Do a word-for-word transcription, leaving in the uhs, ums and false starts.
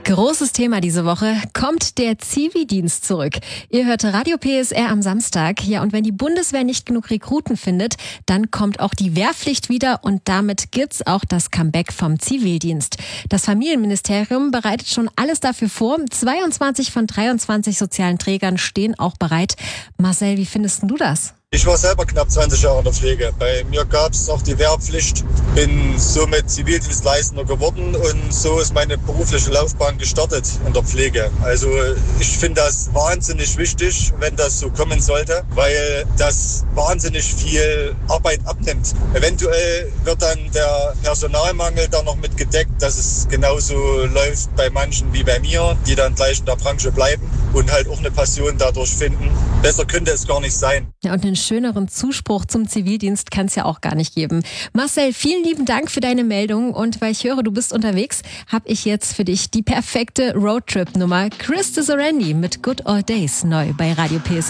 Großes Thema diese Woche. Kommt der Zivildienst zurück? Ihr hört Radio P S R am Samstag. Ja, und wenn die Bundeswehr nicht genug Rekruten findet, dann kommt auch die Wehrpflicht wieder und damit gibt's auch das Comeback vom Zivildienst. Das Familienministerium bereitet schon alles dafür vor. zweiundzwanzig von dreiundzwanzig sozialen Trägern stehen auch bereit. Marcel, wie findest du das? Ich war selber knapp zwanzig Jahre in der Pflege. Bei mir gab es auch die Wehrpflicht, bin somit Zivildienstleistender geworden und so ist meine berufliche Laufbahn gestartet in der Pflege. Also ich finde das wahnsinnig wichtig, wenn das so kommen sollte, weil das wahnsinnig viel Arbeit abnimmt. Eventuell wird dann der Personalmangel da noch mit gedeckt, dass es genauso läuft bei manchen wie bei mir, die dann gleich in der Branche bleiben und halt auch eine Passion dadurch finden. Besser könnte es gar nicht sein. Ja, und einen schöneren Zuspruch zum Zivildienst kann es ja auch gar nicht geben. Marcel, vielen lieben Dank für deine Meldung und weil ich höre, du bist unterwegs, habe ich jetzt für dich die perfekte Roadtrip-Nummer. Chris Desorandi mit Good Old Days neu bei Radio P S R.